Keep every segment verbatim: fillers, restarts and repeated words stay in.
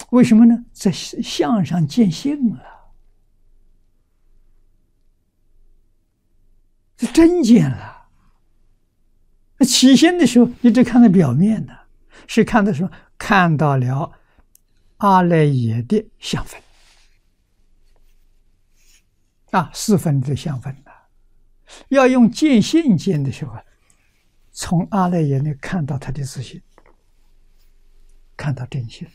为什么呢？在相上见性了，是真见了。起心的时候，你只看到表面的，是看到什么？看到了阿赖耶的相分啊，四分的相分的。要用见性见的时候，从阿赖耶那看到他的自信，看到真性。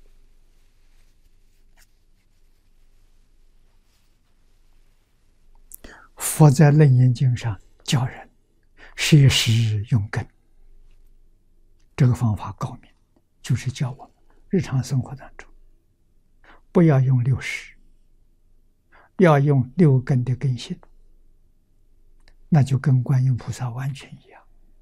佛在《楞严经》上教人摄实用根，这个方法高明，就是教我们日常生活当中不要用六识，要用六根的根性，那就跟观音菩萨完全一样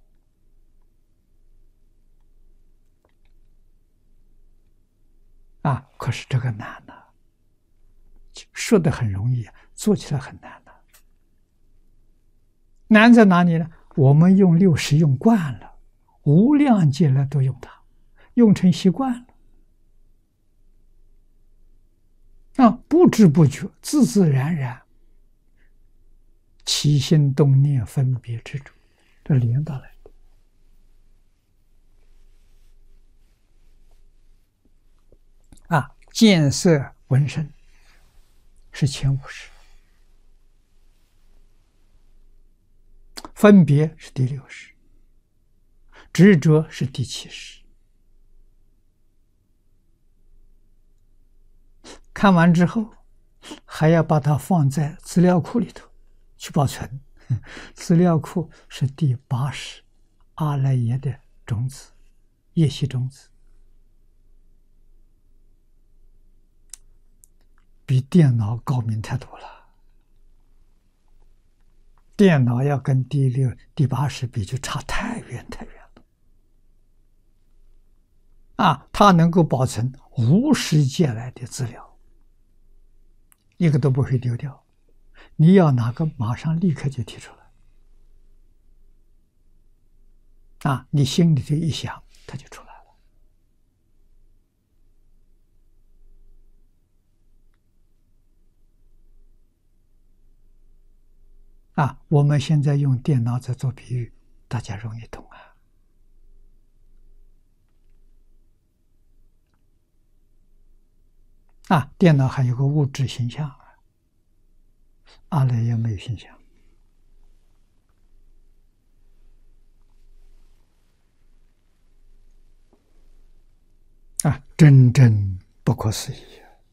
啊！可是这个难呐、啊，说的很容易，做起来很难呐、啊。难在哪里呢？我们用六识用惯了，无量劫来都用它，用成习惯了啊，不知不觉，自自然然，起心动念分别执着，这连到来的啊。见色闻声是前五识，分别是第六识，执着是第七识。看完之后，还要把它放在资料库里头去保存。资料库是第八识，阿赖耶的种子，业习种子，比电脑高明太多了。电脑要跟第六、第八识比，就差太远太远了。啊，它能够保存无始劫来的资料，一个都不会丢掉。你要哪个，马上立刻就提出来。啊，你心里头一想，它就出来了。啊，我们现在用电脑在做比喻，大家容易懂啊。啊，电脑还有个物质形象啊，阿赖耶没有形象。啊，真正不可思议。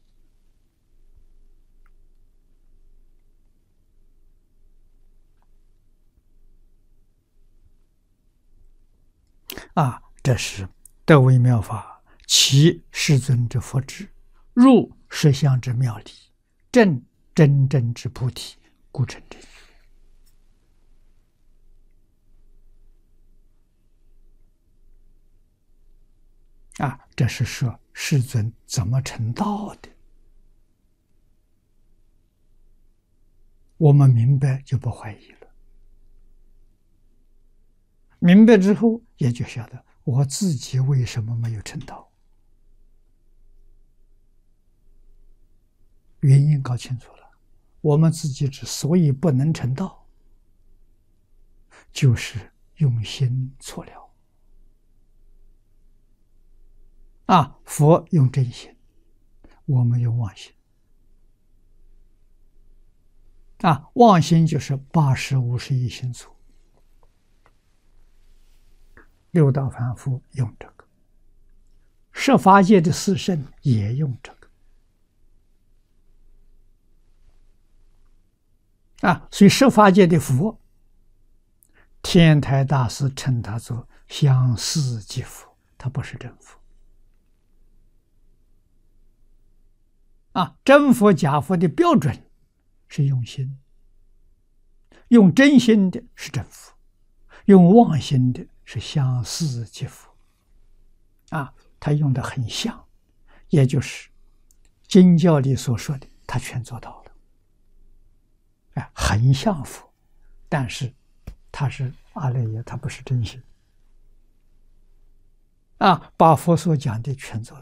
啊，这是得微妙法，其世尊之佛智，入实相之妙理，证真正之菩提，故成真。啊，这是说世尊怎么成道的，我们明白就不怀疑了。明白之后，也就晓得我自己为什么没有成道，原因搞清楚了。我们自己之所以不能成道，就是用心错了。啊，佛用真心，我们用妄心。啊，妄心就是八识五十一心所。六道凡夫用这个，十法界的四圣也用这个。啊，所以十法界的佛，天台大师称他做相似即佛，他不是真佛。啊，真佛假佛的标准是用心，用真心的是真佛，用妄心的是相似即佛。啊，他用的很像，也就是经教里所说的，他全做到了。哎，很像佛，但是他是阿赖耶，他不是真心。啊，把佛所讲的全做